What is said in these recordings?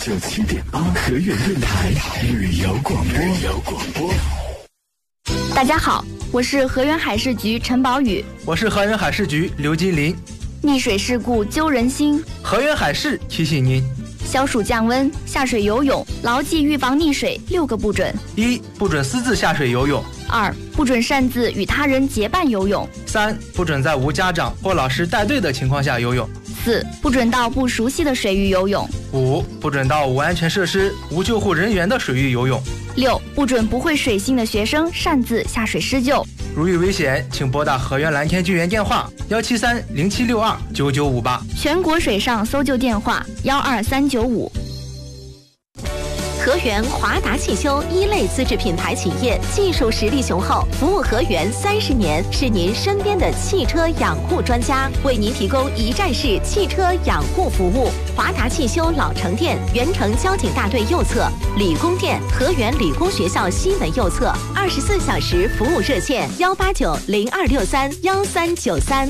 97.8河源电台旅游广播。 大家好，我是河源海事局陈宝宇。 我是河源海事局刘金林。 溺水事故揪人心， 河源海事提醒您： 消暑降温，下水游泳牢记预防溺水6个不准。 1. 不准私自下水游泳。 2. 不准擅自与他人结伴游泳。 3. 不准在无家长或老师带队的情况下游泳。 4. 不准到不熟悉的水域游泳。 5. 不准到无安全设施、无救护人员的水域游泳。 6. 不准不会水性的学生擅自下水施救。 如遇危险，请拨打河源蓝天救援电话17307629958， 全国水上搜救电话12395。 河源华达汽修一类资质品牌企业，技术实力雄厚，服务河源30年，是您身边的汽车养护专家，为您提供一站式汽车养护服务。华达汽修老城店原城交警大队右侧，理工店河源理工学校西门右侧，24小时服务热线18902631393。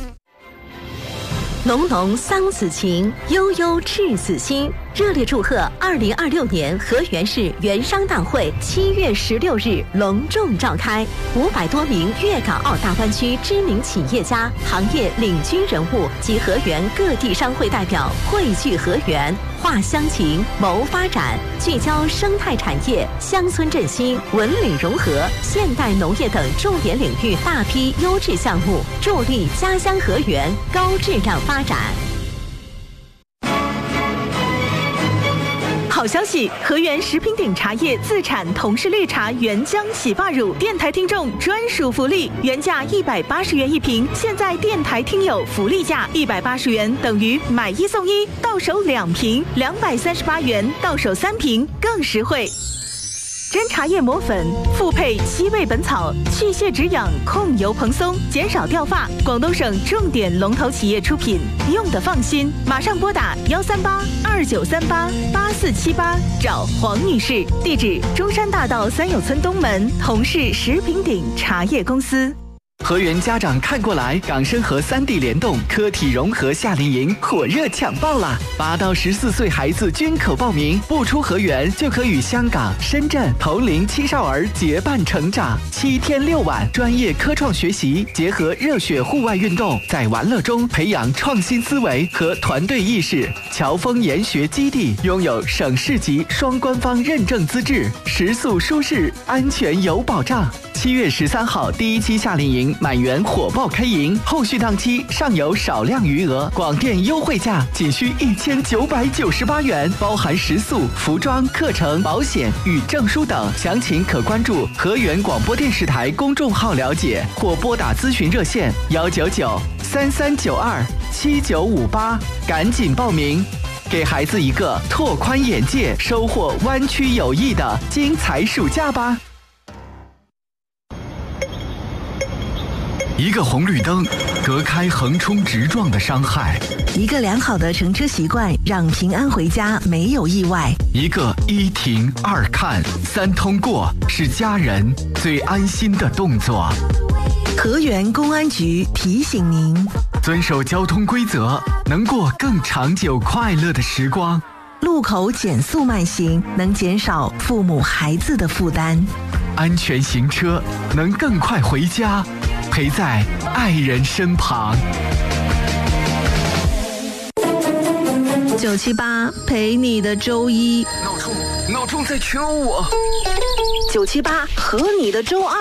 浓浓桑梓情，悠悠赤子心。热烈祝贺2026年河源市园商大会7月16日隆重召开，500多名粤港澳大湾区知名企业家、行业领军人物及河源各地商会代表汇聚河源，话乡情，谋发展，聚焦生态产业、乡村振兴、文旅融合、现代农业等重点领域大批优质项目，助力家乡河源高质量发展。 好消息！河源食品鼎茶叶自产同是绿茶原浆洗发乳，电台听众专属福利，原价180元一瓶，现在电台听友福利价180元等于买1送1，到手2瓶，238元到手3瓶，更实惠。真茶叶磨粉，复配7味本草，去屑止痒，控油蓬松，减少掉发。广东省重点龙头企业出品，用得放心。马上拨打13829388478找黄女士，地址中山大道三友村东门同是食品鼎茶叶公司。 河源家长看过来，港深河3地联动科体融合夏令营火热抢报啦！8到14岁孩子均可报名，不出河源就可与香港、深圳同龄青少儿结伴成长。7天6晚，专业科创学习结合热血户外运动，在玩乐中培养创新思维和团队意识。侨丰研学基地拥有省市级双官方认证资质，食宿舒适，安全有保障。7月13号第1期夏令营满员火爆开营，后续档期尚有少量余额，广电优惠价仅需1998元，包含食宿、服装、课程、保险与证书等。详情可关注河源广播电视台公众号了解，或拨打咨询热线19933927958，赶紧报名，给孩子一个拓宽眼界、收获湾区友谊的精彩暑假吧。 一个红绿灯隔开横冲直撞的伤害， 一个良好的乘车习惯让平安回家没有意外， 一个1停2看3通过是家人最安心的动作。 河源公安局提醒您， 遵守交通规则，能过更长久快乐的时光。 路口减速慢行，能减少父母孩子的负担。 安全行车，能更快回家，陪在爱人身旁。 978陪你的周一， 闹钟在求我。 978和你的周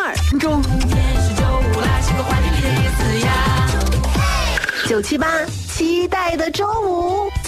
二。978期待的周五。